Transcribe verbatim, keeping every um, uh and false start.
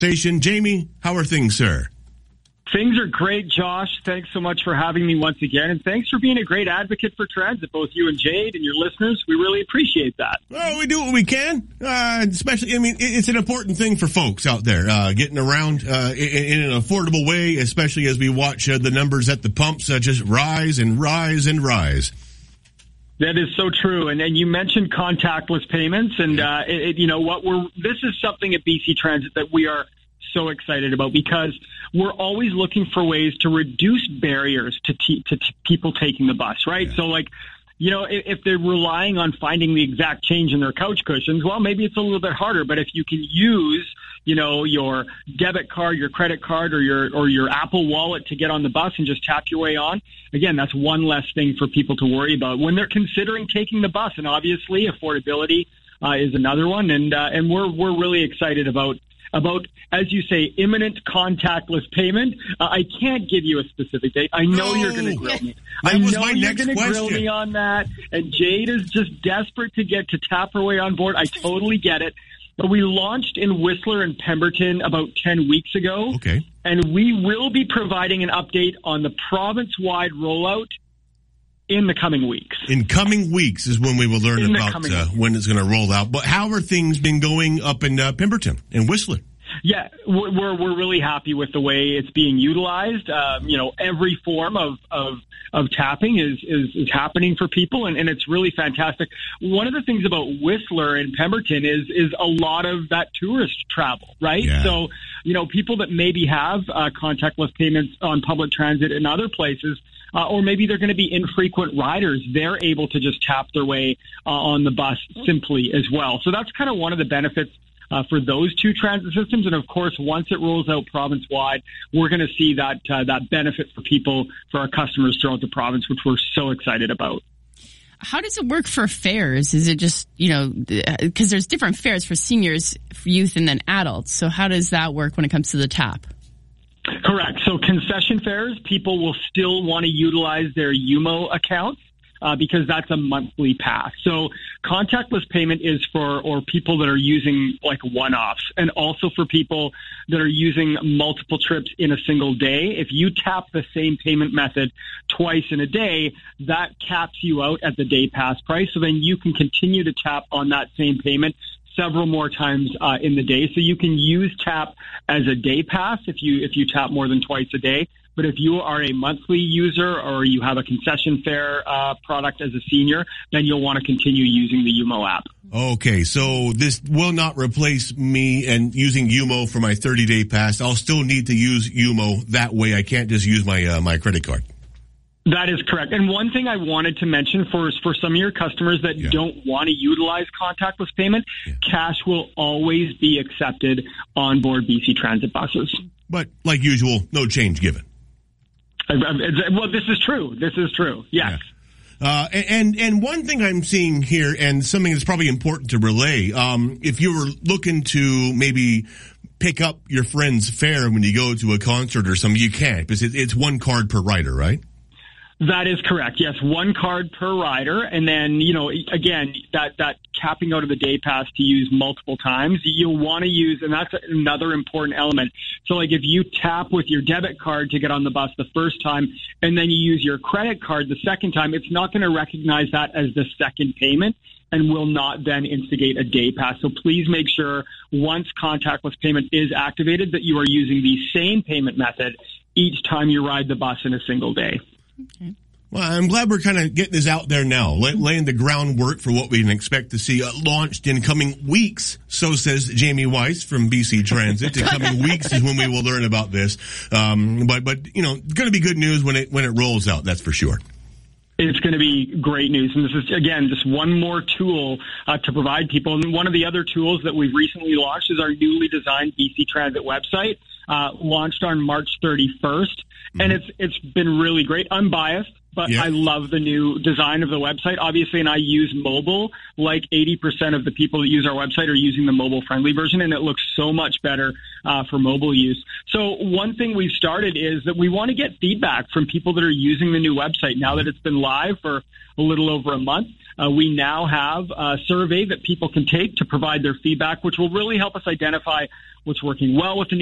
Station. Jamie, how are things, sir? Things are great, Josh. Thanks so much for having me once again. And thanks for being a great advocate for transit, both you and Jade and your listeners. We really appreciate that. Well, we do what we can. Uh, especially, I mean, it's an important thing for folks out there, uh, getting around uh, in, in an affordable way, especially as we watch uh, the numbers at the pumps uh, just rise and rise and rise. That is so true. And and you mentioned contactless payments. And, uh, it, it, you know what, we're this is something at B C Transit that we are so excited about, because we're always looking for ways to reduce barriers to t- to t- people taking the bus, right? Yeah. So, like, you know, if, if they're relying on finding the exact change in their couch cushions, well, maybe it's a little bit harder. But if you can use, you know, your debit card, your credit card, or your or your Apple Wallet to get on the bus and just tap your way on, again, that's one less thing for people to worry about when they're considering taking the bus. And obviously, affordability uh, is another one, and uh, and we're we're really excited about. About, as you say, imminent contactless payment. Uh, I can't give you a specific date. I know no. you're going to grill me. That I was know my you're next going to grill me on that. And Jade is just desperate to get to tap her way on board. I totally get it. But we launched in Whistler and Pemberton about ten weeks ago. Okay. And we will be providing an update on the province-wide rollout in the coming weeks. In coming weeks is when we will learn in about uh, when it's going to roll out. But how are things been going up in uh, Pemberton and Whistler? Yeah, we're we're really happy with the way it's being utilized. Um, you know, every form of of, of tapping is, is is happening for people, and, and it's really fantastic. One of the things about Whistler and Pemberton is is a lot of that tourist travel, right? Yeah. So, you know, people that maybe have uh, contactless payments on public transit in other places. Uh, or maybe they're going to be infrequent riders. They're able to just tap their way uh, on the bus simply as well. So that's kind of one of the benefits uh, for those two transit systems. And of course, once it rolls out province-wide, we're going to see that uh, that benefit for people, for our customers throughout the province, which we're so excited about. How does it work for fares? Is it just, you know, because there's different fares for seniors, for youth, and then adults. So how does that work when it comes to the tap? Correct. So concession fares, people will still want to utilize their U M O accounts uh, because that's a monthly pass. So contactless payment is for or people that are using like one-offs, and also for people that are using multiple trips in a single day. If you tap the same payment method twice in a day, that caps you out at the day pass price. So then you can continue to tap on that same payment several more times uh, in the day. So you can use tap as a day pass if you if you tap more than twice a day. But if you are a monthly user or you have a concession fare uh, product as a senior, then you'll want to continue using the U M O app. Okay, so this will not replace me and using U M O for my thirty-day pass. I'll still need to use U M O that way. I can't just use my uh, my credit card. That is correct. And one thing I wanted to mention for for some of your customers that yeah. don't want to utilize contactless payment, yeah. cash will always be accepted on board B C Transit buses. But like usual, no change given. Well, this is true. This is true. Yes. Yeah. Uh, and, and one thing I'm seeing here, and something that's probably important to relay, um, if you were looking to maybe pick up your friend's fare when you go to a concert or something, you can't, because it, it's one card per rider, right? That is correct. Yes, one card per rider. And then, you know, again, that, that capping out of the day pass to use multiple times, you'll want to use, and that's another important element. So, like, if you tap with your debit card to get on the bus the first time, and then you use your credit card the second time, it's not going to recognize that as the second payment and will not then instigate a day pass. So please make sure once contactless payment is activated that you are using the same payment method each time you ride the bus in a single day. Okay. Well, I'm glad we're kind of getting this out there now, lay, laying the groundwork for what we can expect to see uh, launched in coming weeks. So says Jamie Weiss from B C Transit. In coming weeks is when we will learn about this. Um, but, but you know, going to be good news when it when it rolls out. That's for sure. It's going to be great news. And this is, again, just one more tool uh, to provide people. And one of the other tools that we've recently launched is our newly designed B C Transit website, uh, launched on March thirty-first. Mm-hmm. And it's it's been really great. Unbiased. but yeah. I love the new design of the website, obviously, and I use mobile. Like eighty percent of the people that use our website are using the mobile-friendly version, and it looks so much better uh, for mobile use. So one thing we've started is that we want to get feedback from people that are using the new website. Now that it's been live for a little over a month, uh, we now have a survey that people can take to provide their feedback, which will really help us identify what's working well with the